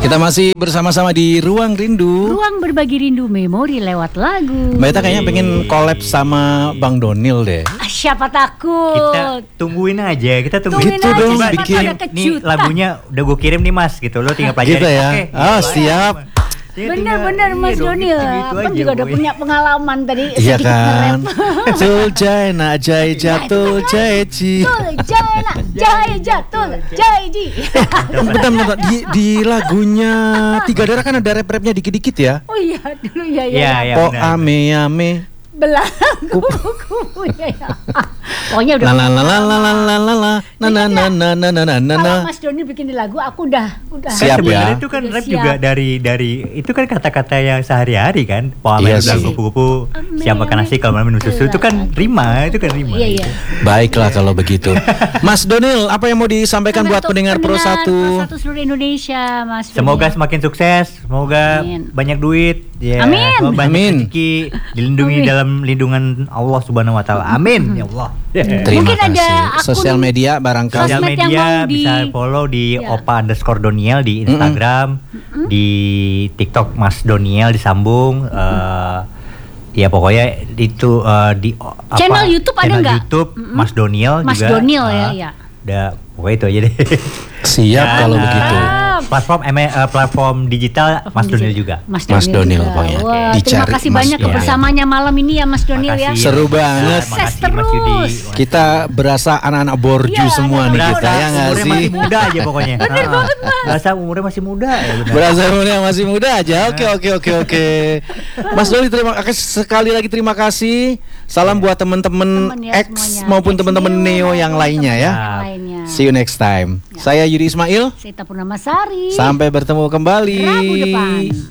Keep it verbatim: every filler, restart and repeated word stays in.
Kita masih bersama-sama di Ruang Rindu. Ruang berbagi rindu memori lewat lagu. Mbak Ita kayaknya pengen collab sama Bang Donil deh. Ah, siapa takut? Kita tungguin aja, kita tungguin. Tungguin Gitu aja, dong, siapa bikin. tahu ada Nih kejutan. lagunya udah gue kirim nih mas, gitu lo tinggal pelajari. Gitu ya. Oke, Oh, gitu siap. aja. Dia Bener-bener tinggal- Mas iya dong, Donil, gitu-gitu Abang aja, juga udah boy. punya pengalaman tadi. Iya sedikit kan. nge-rap. Tuljai nak jai jatul jai ji. Tul, jana, jaya jatul, jaya ji. Bentar, bentar, di, di lagunya Tiga Darah kan ada rap-rapnya dikit-dikit ya. Oh iya, dulu ya ya. Iya, iya. Po benar. ame ame. Belang kuku ya ya. Pokoknya udah. La la la la la la la la la na na na na na na na na na. Kalau Mas Donil bikin di lagu, aku udah udah. Siap. ya. Sebenarnya itu kan Udah rap siap. juga dari dari itu kan kata-kata yang sehari-hari kan. Poa Iya main sih. bilang kupu-kupu, siap makan nasi kalau malam minum susu itu kan rima, itu kan rima. Iya iya. Baiklah kalau begitu. Mas Donil, apa yang mau disampaikan buat Untuk pendengar Pro satu? Pro satu seluruh Indonesia, Mas. Semoga Donil. semakin sukses, semoga Amin. banyak duit, ya, Amin. semoga banyak Amin. rezeki, dilindungi Amin. dalam lindungan Allah Subhanahu Wa Taala. Amin, ya Allah. Terima Mungkin ada kasih. akun Sosial media barangkali. Sosial sosmed yang media mau di- bisa follow di Ya. opa underscore doniel di Instagram, di TikTok Mas Doniel disambung. eh, ya pokoknya itu eh, di o- apa, Channel YouTube ada channel nggak? YouTube Mas Doniel Mas juga. Donil ya, eh, ya. Udah pokoknya itu aja deh. Siap Dan, kalau eh, begitu. Platform M- eh, platform digital Mas Donil juga. Mas Mas Donil juga. pokoknya. Wah, terima Dicari kasih Mas banyak Donil. kebersamaannya malam ini ya Mas Donil ya. Makasih. Seru banget. Makasih, Mas Sukses Yudi. terus. Kita berasa anak-anak borju Iya, semua nih anak-anak kita Berasa ya nggak umurnya sih? masih muda aja pokoknya. Bener Ah, banget, Mas. Berasa umurnya masih muda ya benar. Berasa umurnya masih muda aja. Oke oke oke oke. Mas Doni terima kasih sekali lagi terima kasih. Salam buat teman-teman Temen ya X semuanya. maupun X teman-teman Neo yang lainnya ya. Yang lainnya. See you next time. Saya Yudi Ismail. Sita Purnamasari. Sampai bertemu kembali. Rabu depan.